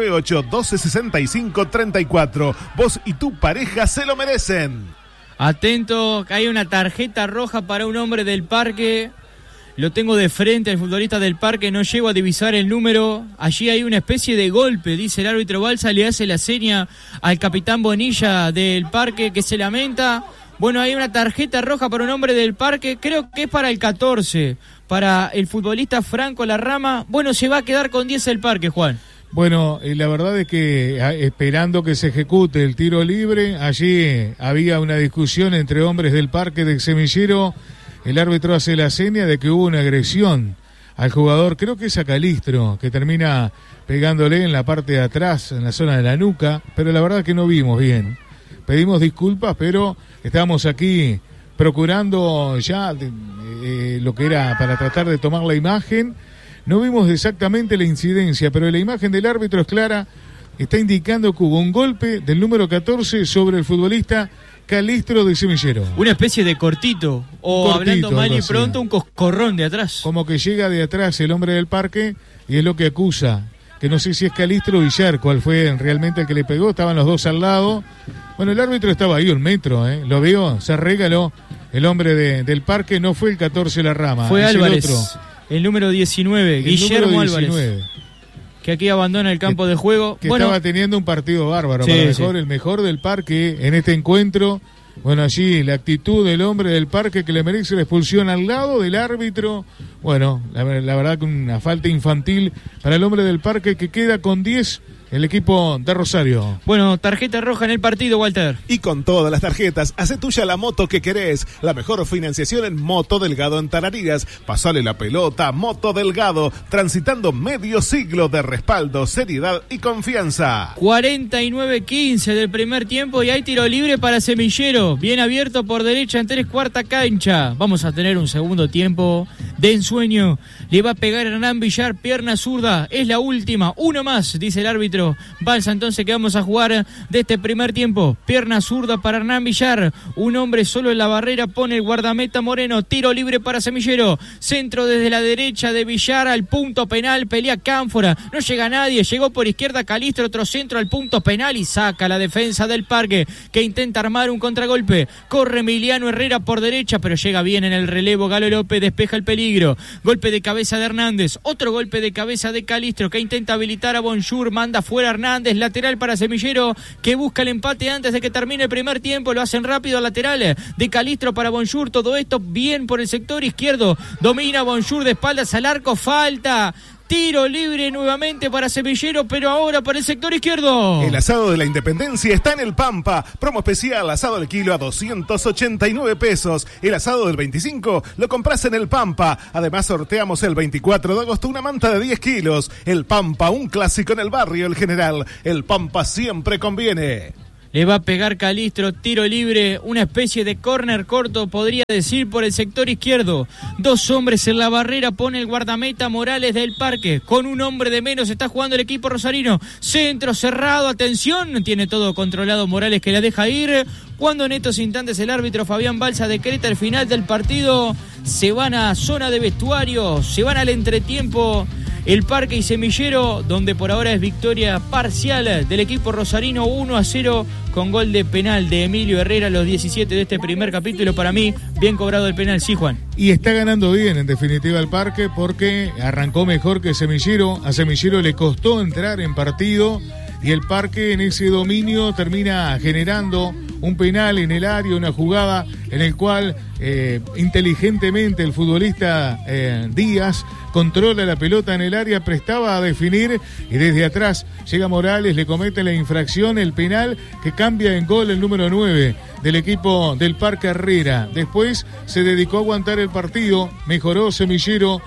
098-1265-34. Vos y tu pareja se lo merecen. Atento, que hay una tarjeta roja para un hombre del Parque. Lo tengo de frente al futbolista del Parque, no llego a divisar el número. Allí hay una especie de golpe, dice el árbitro Balsa, le hace la seña al capitán Bonilla del Parque que se lamenta. Bueno, hay una tarjeta roja para un hombre del Parque, creo que es para el 14, para el futbolista Franco Larrama. Bueno, se va a quedar con 10 el Parque, Juan. Bueno, la verdad es que esperando que se ejecute el tiro libre, allí había una discusión entre hombres del Parque de Semillero. El árbitro hace la seña de que hubo una agresión al jugador, creo que es a Calistro, que termina pegándole en la parte de atrás, en la zona de la nuca, pero la verdad es que no vimos bien. Pedimos disculpas, pero estábamos aquí procurando ya lo que era para tratar de tomar la imagen. No vimos exactamente la incidencia, pero la imagen del árbitro es clara, está indicando que hubo un golpe del número 14 sobre el futbolista Calistro de Semillero. Una especie de cortito, o hablando mal y pronto, un coscorrón de atrás. Como que llega de atrás el hombre del Parque y es lo que acusa, que no sé si es Calistro o Villar, cuál fue realmente el que le pegó, estaban los dos al lado. Bueno, el árbitro estaba ahí, un metro, lo vio, se regaló el hombre del Parque, no fue el 14 Larrama. Fue Álvarez, el número 19, Guillermo Álvarez, que aquí abandona el campo de juego. Que estaba teniendo un partido bárbaro, sí, el mejor del Parque en este encuentro. Bueno, allí la actitud del hombre del Parque que le merece la expulsión al lado del árbitro. Bueno, la verdad que una falta infantil para el hombre del Parque que queda con 10 el equipo de Rosario. Bueno, tarjeta roja en el partido, Walter. Y con todas las tarjetas, hace tuya la moto que querés. La mejor financiación en Moto Delgado en Tarariras. Pasale la pelota, Moto Delgado, transitando medio siglo de respaldo, seriedad y confianza. 49-15 del primer tiempo y hay tiro libre para Semillero. Bien abierto por derecha en 3/4 cancha. Vamos a tener un segundo tiempo de ensueño. Le va a pegar Hernán Villar, pierna zurda, es la última, uno más, dice el árbitro. Balsa entonces que vamos a jugar de este primer tiempo. Pierna zurda para Hernán Villar, un hombre solo en la barrera, pone el guardameta Moreno, tiro libre para Semillero, centro desde la derecha de Villar al punto penal, pelea Cánfora, no llega nadie, llegó por izquierda Calistro, otro centro al punto penal y saca la defensa del Parque, que intenta armar un contragolpe. Corre Emiliano Herrera por derecha, pero llega bien en el relevo. Galo López despeja el peligro. Golpe de cabeza de Hernández. Otro golpe de cabeza de Calistro, que intenta habilitar a Bonjour. Manda fuera Hernández. Lateral para Semillero, que busca el empate antes de que termine el primer tiempo. Lo hacen rápido al lateral de Calistro para Bonjour. Todo esto bien por el sector izquierdo. Domina Bonjour de espaldas al arco. Falta. Tiro libre nuevamente para Semillero, pero ahora para el sector izquierdo. El asado de la Independencia está en el Pampa. Promo especial, asado al kilo a 289 pesos. El asado del 25 lo compras en el Pampa. Además sorteamos el 24 de agosto una manta de 10 kilos. El Pampa, un clásico en el barrio El General. El Pampa siempre conviene. Le va a pegar Calistro, tiro libre, una especie de córner corto, podría decir, por el sector izquierdo. Dos hombres en la barrera, pone el guardameta Morales del Parque. Con un hombre de menos está jugando el equipo rosarino. Centro cerrado, atención, tiene todo controlado Morales, que la deja ir. Cuando en estos instantes el árbitro Fabián Balsa decreta el final del partido, se van a zona de vestuario, se van al entretiempo. El Parque y Semillero, donde por ahora es victoria parcial del equipo rosarino, 1-0 con gol de penal de Emilio Herrera a los 17 de este primer capítulo. Para mí, bien cobrado el penal, sí, Juan. Y está ganando bien, en definitiva, el Parque, porque arrancó mejor que Semillero. A Semillero le costó entrar en partido y el Parque en ese dominio termina generando un penal en el área, una jugada en el cual inteligentemente el futbolista Díaz controla la pelota en el área, prestaba a definir y desde atrás llega Morales, le comete la infracción, el penal que cambia en gol el número 9 del equipo del Parque Herrera. Después se dedicó a aguantar el partido, mejoró Semillero,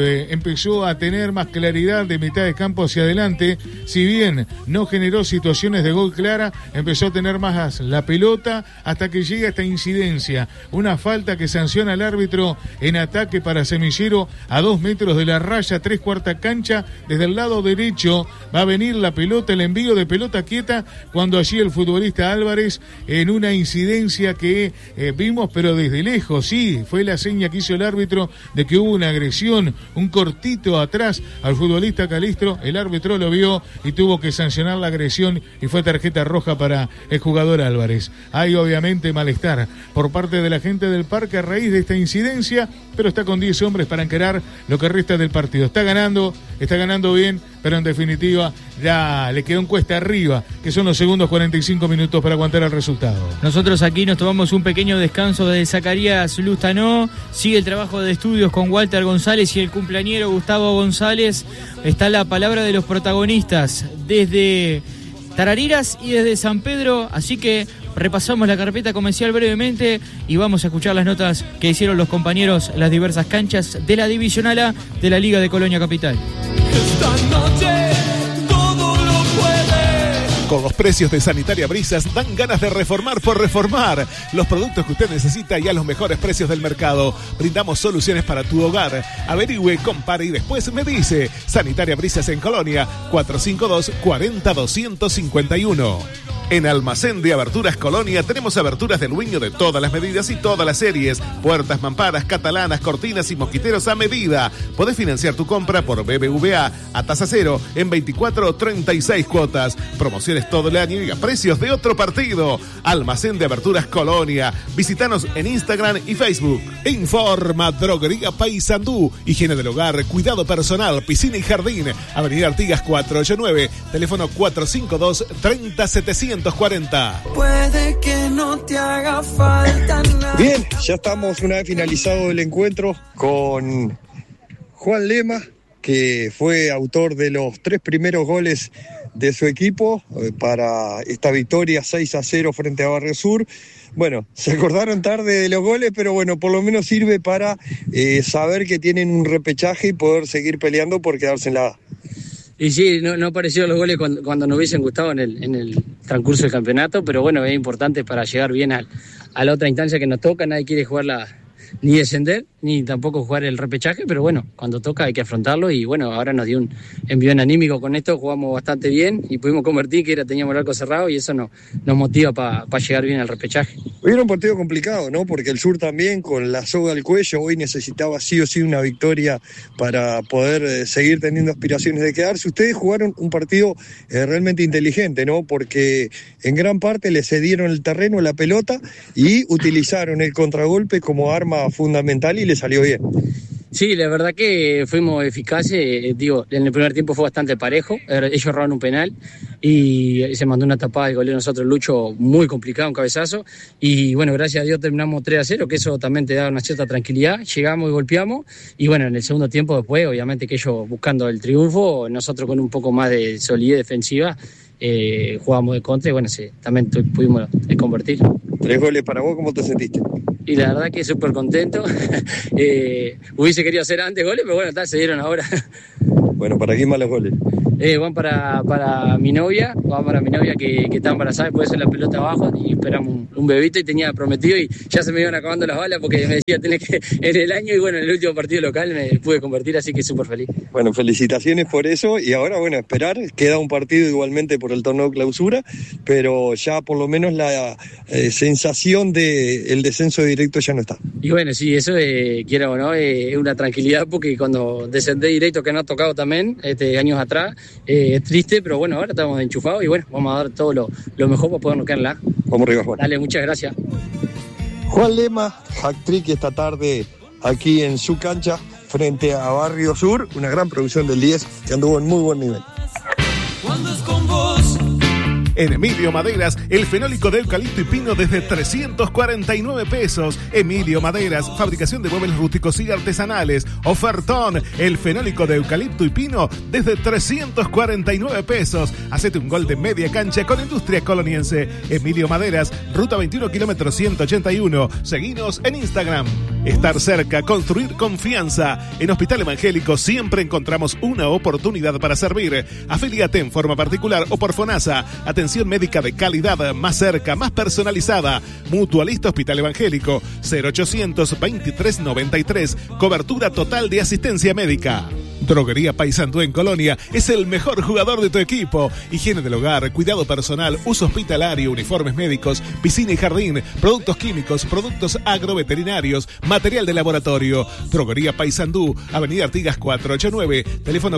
empezó a tener más claridad de mitad de campo hacia adelante. Si bien no generó situaciones de gol clara, empezó a tener más la pelota hasta que llega esta incidencia, una falta que sanciona al árbitro en ataque para Semillero a 2 metros de la raya, 3/4 cancha. Desde el lado derecho va a venir la pelota, el envío de pelota quieta, cuando allí el futbolista Álvarez, en una incidencia que vimos pero desde lejos, sí, fue la seña que hizo el árbitro de que hubo una agresión, un cortito atrás al futbolista Calistro. El árbitro lo vio y tuvo que sancionar la agresión y fue tarjeta roja para el jugador Álvarez. Hay obviamente malestar por parte de la gente del Parque a raíz de esta incidencia, pero está con 10 hombres para encarar lo que resta del partido. Está ganando bien, pero en definitiva ya le quedó en cuesta arriba, que son los segundos 45 minutos para aguantar el resultado. Nosotros aquí nos tomamos un pequeño descanso de Zacarías Lustanó. Sigue el trabajo de estudios con Walter González y el cumpleañero Gustavo González. Está la palabra de los protagonistas desde Tarariras y desde San Pedro, así que repasamos la carpeta comercial brevemente y vamos a escuchar las notas que hicieron los compañeros en las diversas canchas de la Divisional A de la Liga de Colonia Capital. Esta noche todo lo puede. Con los precios de Sanitaria Brisas dan ganas de reformar por reformar. Los productos que usted necesita y a los mejores precios del mercado. Brindamos soluciones para tu hogar. Averigüe, compare y después me dice. Sanitaria Brisas en Colonia, 452-40-251. En Almacén de Aberturas Colonia tenemos aberturas de Luño de todas las medidas y todas las series. Puertas, mamparas, catalanas, cortinas y mosquiteros a medida. Podés financiar tu compra por BBVA a tasa cero en 24 o 36 cuotas. Promociones todo el año y a precios de otro partido. Almacén de Aberturas Colonia. Visítanos en Instagram y Facebook. Informa Droguería Paysandú. Higiene del hogar, cuidado personal, piscina y jardín. Avenida Artigas 489. Teléfono 452-30740. Puede que no te haga falta nada. Bien, ya estamos una vez finalizado el encuentro con Juan Lema, que fue autor de los 3 primeros goles de su equipo para esta victoria 6-0 frente a Barrio Sur. Bueno, se acordaron tarde de los goles, pero bueno, por lo menos sirve para saber que tienen un repechaje y poder seguir peleando por quedarse en la A. Y sí, no aparecieron los goles cuando nos hubiesen gustado en el transcurso del campeonato, pero bueno, es importante para llegar bien a la otra instancia que nos toca. Nadie quiere jugar ni descender, ni tampoco jugar el repechaje, pero bueno, cuando toca hay que afrontarlo y bueno, ahora nos dio un envión anímico con esto, jugamos bastante bien y pudimos convertir, teníamos el arco cerrado y eso nos motiva para llegar bien al repechaje. Hoy era un partido complicado, ¿no? Porque el Sur también, con la soga al cuello, hoy necesitaba sí o sí una victoria para poder seguir teniendo aspiraciones de quedarse. Ustedes jugaron un partido realmente inteligente, ¿no? Porque en gran parte le cedieron el terreno, la pelota, y utilizaron el contragolpe como arma fundamental y le salió bien. Sí, la verdad que fuimos eficaces, en el primer tiempo fue bastante parejo, ellos erraron un penal y se mandó una tapada de golero nosotros, Lucho, muy complicado, un cabezazo, y bueno, gracias a Dios terminamos 3-0, que eso también te da una cierta tranquilidad, llegamos y golpeamos, y bueno, en el segundo tiempo después, obviamente que ellos buscando el triunfo, nosotros con un poco más de solidez defensiva, jugamos de contra y bueno, sí, también pudimos convertir. 3 goles para vos, ¿cómo te sentiste? Y la verdad que súper contento. Hubiese querido hacer antes goles, pero bueno, se dieron ahora. Bueno, ¿para quién van los goles? Van para mi novia, que está embarazada, puede hacer la pelota abajo y esperamos un bebito y tenía prometido y ya se me iban acabando las balas porque me decía tenés que en el año y bueno, en el último partido local me pude convertir, así que súper feliz. Bueno, felicitaciones por eso y ahora bueno, esperar, queda un partido igualmente por el torneo clausura, pero ya por lo menos la sensación de el descenso directo ya no está. Y bueno, sí, eso quiera o no, es una tranquilidad porque cuando descendé directo que no ha tocado también años atrás, es triste, pero bueno, ahora estamos enchufados y bueno, vamos a dar todo lo mejor para podernos quedar en la. Vamos arriba, Juan. Dale, muchas gracias. Juan Lema, hat-trick esta tarde aquí en su cancha frente a Barrio Sur, una gran producción del 10 que anduvo en muy buen nivel. Cuando es con vos. En Emilio Maderas, el fenólico de eucalipto y pino desde 349 pesos. Emilio Maderas, fabricación de muebles rústicos y artesanales. Ofertón, el fenólico de eucalipto y pino desde 349 pesos. Hacete un gol de media cancha con Industria Coloniense. Emilio Maderas, ruta 21 kilómetros 181. Seguinos en Instagram. Estar cerca, construir confianza. En Hospital Evangélico siempre encontramos una oportunidad para servir. Afíliate en forma particular o por FONASA. Atención médica de calidad, más cerca, más personalizada. Mutualista Hospital Evangélico, 0800 2393. Cobertura total de asistencia médica. Droguería Paysandú en Colonia es el mejor jugador de tu equipo. Higiene del hogar, cuidado personal, uso hospitalario, uniformes médicos, piscina y jardín, productos químicos, productos agroveterinarios, material de laboratorio. Droguería Paysandú, Avenida Artigas 489, teléfono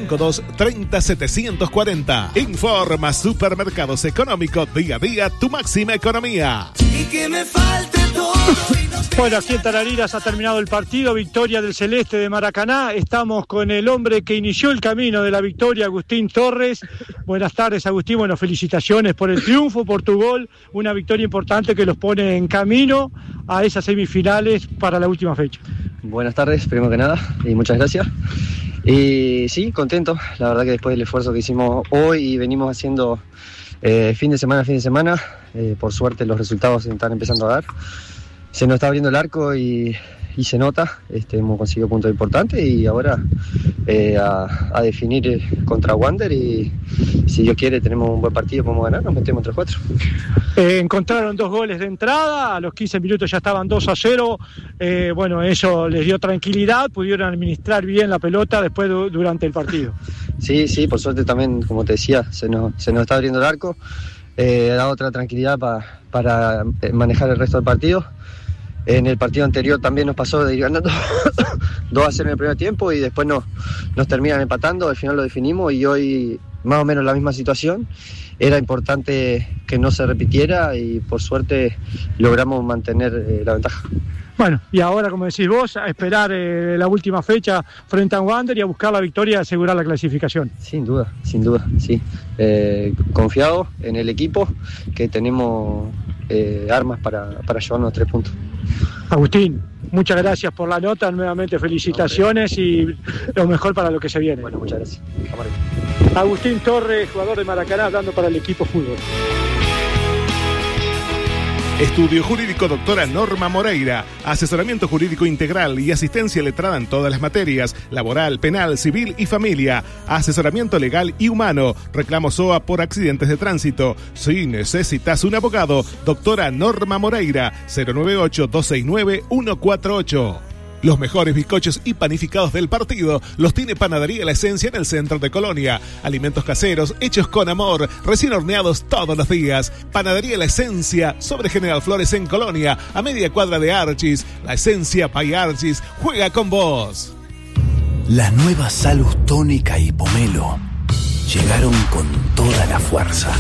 452-30740. Informa Supermercados Económico, día a día tu máxima economía. Y que me falte todo. Bueno, aquí en Tarariras ha terminado el partido, victoria del Celeste de Maracaná. Estamos con el hombre que inició el camino de la victoria, Agustín Torres. Buenas tardes, Agustín. Bueno, felicitaciones por el triunfo, por tu gol. Una victoria importante que los pone en camino a esas semifinales para la última fecha. Buenas tardes, primero que nada, y muchas gracias. Y sí, contento. La verdad que después del esfuerzo que hicimos hoy y venimos haciendo fin de semana, por suerte los resultados se están empezando a dar. Se nos está abriendo el arco y se nota, hemos conseguido puntos importantes y ahora a definir contra Wander y si Dios quiere tenemos un buen partido, podemos ganar, nos metemos entre 4. Encontraron 2 goles de entrada, a los 15 minutos ya estaban 2-0, bueno, eso les dio tranquilidad, pudieron administrar bien la pelota después durante el partido. Sí, por suerte también, como te decía, se nos está abriendo el arco, da otra tranquilidad para manejar el resto del partido. En el partido anterior también nos pasó de ir ganando 2-0 en el primer tiempo y después nos terminan empatando, al final lo definimos y hoy más o menos la misma situación. Era importante que no se repitiera y por suerte logramos mantener la ventaja. Bueno, y ahora, como decís vos, a esperar la última fecha frente a Wander y a buscar la victoria y asegurar la clasificación. Sin duda, sí. Confiado en el equipo, que tenemos armas para llevarnos 3 puntos. Agustín, muchas gracias por la nota, nuevamente felicitaciones y lo mejor para lo que se viene. Bueno, muchas gracias. Agustín Torres, jugador de Maracaná, hablando para el equipo fútbol. Estudio Jurídico Doctora Norma Moreira. Asesoramiento jurídico integral y asistencia letrada en todas las materias: laboral, penal, civil y familia. Asesoramiento legal y humano. Reclamo SOA por accidentes de tránsito. Si necesitas un abogado, Doctora Norma Moreira. 098-269-148. Los mejores bizcochos y panificados del partido los tiene Panadería La Esencia en el centro de Colonia. Alimentos caseros hechos con amor, recién horneados todos los días. Panadería La Esencia, sobre General Flores en Colonia, a media cuadra de Archis. La Esencia by Archis juega con vos. Las nuevas Salus Tónica y Pomelo llegaron con toda la fuerza.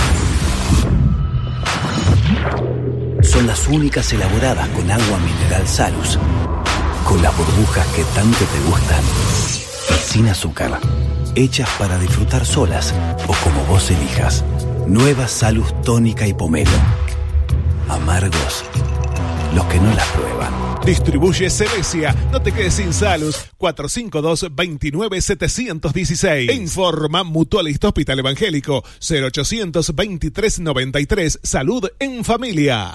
Son las únicas elaboradas con agua mineral Salus, con las burbujas que tanto te gustan, sin azúcar, hechas para disfrutar solas o como vos elijas. Nueva Salus Tónica y Pomelo. Amargos los que no las prueban. Distribuye Celesia. No te quedes sin Salus. 452-29716. Informa Mutualista Hospital Evangélico. 0800-2393. Salud en familia.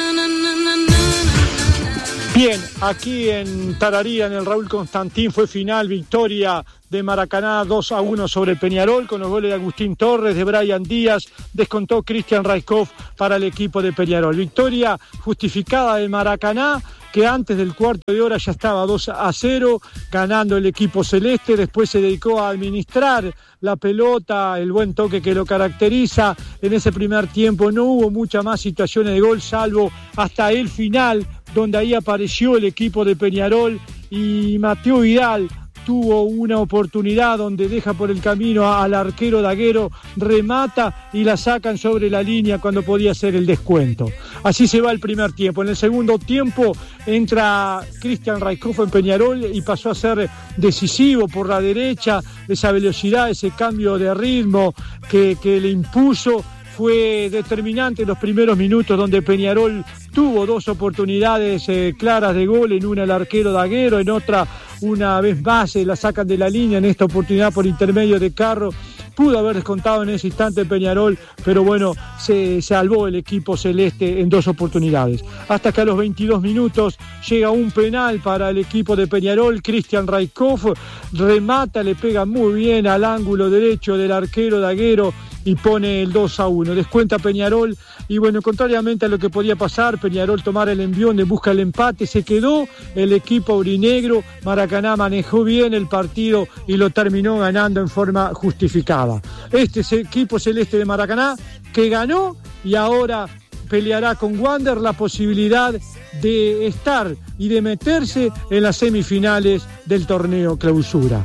Bien, aquí en Tararira, en el Raúl Constantín, fue final, victoria de Maracaná 2-1 sobre Peñarol, con los goles de Agustín Torres, de Brian Díaz, descontó Cristian Raiskov para el equipo de Peñarol. Victoria justificada de Maracaná, que antes del cuarto de hora ya estaba 2-0, ganando el equipo celeste. Después se dedicó a administrar la pelota, el buen toque que lo caracteriza. En ese primer tiempo no hubo muchas más situaciones de gol, salvo hasta el final, donde ahí apareció el equipo de Peñarol y Mateo Vidal tuvo una oportunidad donde deja por el camino al arquero Daguero, remata y la sacan sobre la línea cuando podía hacer el descuento. Así se va el primer tiempo. En el segundo tiempo entra Cristian Raiskov en Peñarol y pasó a ser decisivo por la derecha. Esa velocidad, ese cambio de ritmo que le impuso fue determinante en los primeros minutos, donde Peñarol tuvo dos oportunidades claras de gol, en una el arquero Daguero, en otra una vez más la sacan de la línea, en esta oportunidad por intermedio de Carro. Pudo haber descontado en ese instante Peñarol, pero bueno, se salvó el equipo celeste en dos oportunidades. Hasta que a los 22 minutos llega un penal para el equipo de Peñarol. Cristian Raiskov remata, le pega muy bien al ángulo derecho del arquero Daguero y pone el 2-1. Descuenta Peñarol y bueno, contrariamente a lo que podía pasar, Peñarol tomar el envión de busca el empate, se quedó el equipo aurinegro. Maracaná manejó bien el partido y lo terminó ganando en forma justificada. Este es el equipo celeste de Maracaná que ganó y ahora peleará con Wander la posibilidad de estar y de meterse en las semifinales del torneo Clausura.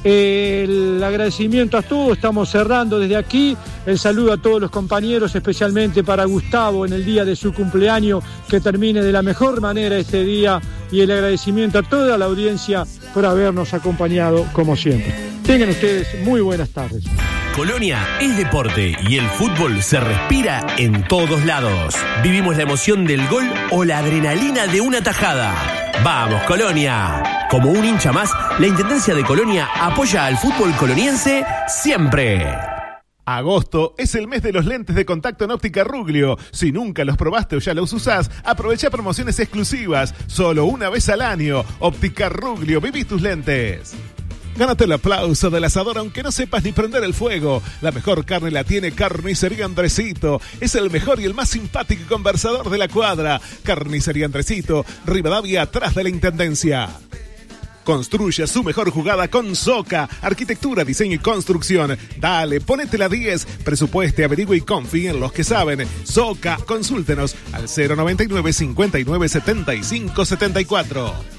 El agradecimiento a todos, estamos cerrando desde aquí, el saludo a todos los compañeros, especialmente para Gustavo en el día de su cumpleaños, que termine de la mejor manera este día, y el agradecimiento a toda la audiencia por habernos acompañado como siempre. Tengan ustedes muy buenas tardes. Colonia es deporte y el fútbol se respira en todos lados. Vivimos la emoción del gol o la adrenalina de una tajada. ¡Vamos, Colonia! Como un hincha más, la Intendencia de Colonia apoya al fútbol coloniense siempre. Agosto es el mes de los lentes de contacto en Óptica Ruglio. Si nunca los probaste o ya los usás, aprovecha promociones exclusivas. Solo una vez al año. Óptica Ruglio, viví tus lentes. Gánate el aplauso del asador aunque no sepas ni prender el fuego. La mejor carne la tiene Carnicería Andresito. Es el mejor y el más simpático conversador de la cuadra. Carnicería Andresito, Rivadavia, atrás de la Intendencia. Construye su mejor jugada con Soca. Arquitectura, diseño y construcción. Dale, ponete la 10. Presupueste, averigüe y confíe en los que saben. Soca, consúltenos al 099 59 75 74.